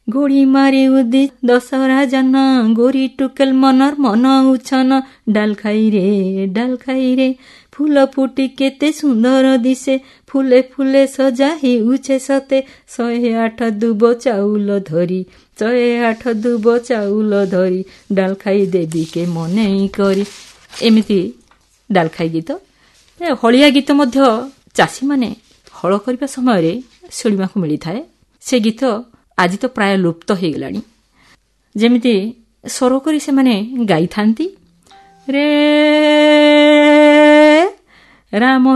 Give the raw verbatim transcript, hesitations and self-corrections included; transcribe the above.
गोड़ी मारे उदी दशहरा जाना गोरी टुकेल मनर मन उछन डाल खाई रे डाल खाई रे फूल फुटी केते सुंदर दिसे फुले फुले सजा हि उछे सते शहे आठ दुब चाउल धरी शहे आठ दुब चाउल धरी डाल खाई देवी के मने करी। एमिति डाल खाई गीत। हलिया गीत मध्य चाषी माने हल करबा समय रे शुणिबा को मिली थाए। से गीत आज तो प्राय लुप्त हो गलानी। जेमिति स्वर करी से माने गाई थांती रे राम